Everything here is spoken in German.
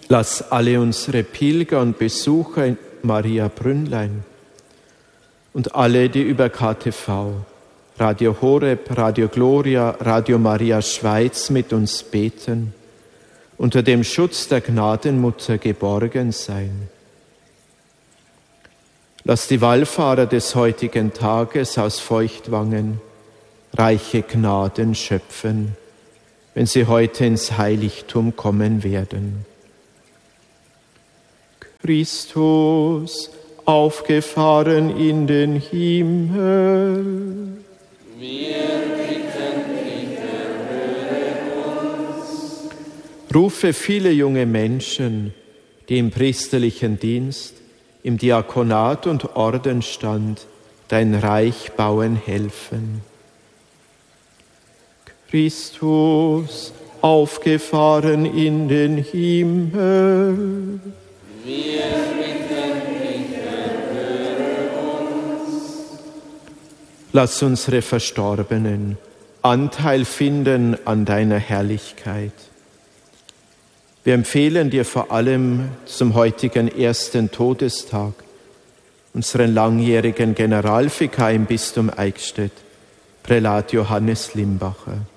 Lass alle unsere Pilger und Besucher in Maria Brünnlein und alle, die über KTV, Radio Horeb, Radio Gloria, Radio Maria Schweiz mit uns beten, unter dem Schutz der Gnadenmutter geborgen sein. Lass die Wallfahrer des heutigen Tages aus Feuchtwangen reiche Gnaden schöpfen, wenn sie heute ins Heiligtum kommen werden. Christus, aufgefahren in den Himmel. Wir bitten dich, erhöre uns. Rufe viele junge Menschen, die im priesterlichen Dienst, im Diakonat und Ordenstand dein Reich bauen helfen. Christus, aufgefahren in den Himmel. Wir bitten dich, erhöre uns. Lass unsere Verstorbenen Anteil finden an deiner Herrlichkeit. Wir empfehlen dir vor allem zum heutigen ersten Todestag unseren langjährigen Generalvikar im Bistum Eichstätt, Prälat Johannes Limbacher.